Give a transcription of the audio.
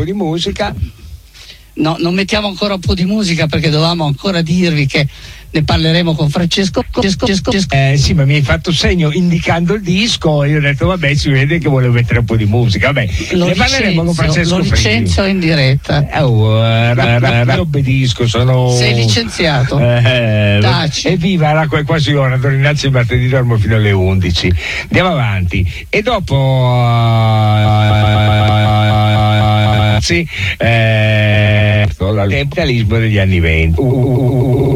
po' di musica. No, non mettiamo ancora un po' di musica perché dovevamo ancora dirvi che ne parleremo con Francesco. Sì, ma mi hai fatto segno indicando il disco e io ho detto vabbè, si vede che volevo mettere un po' di musica. Vabbè, ne parleremo con Francesco. Lo licenzio in diretta. Obbedisco, sono... Sei licenziato. Evviva, era quasi ora, torno innanzi il martedì, dormo fino alle 11. Andiamo avanti. E dopo... il capitalismo degli anni 20.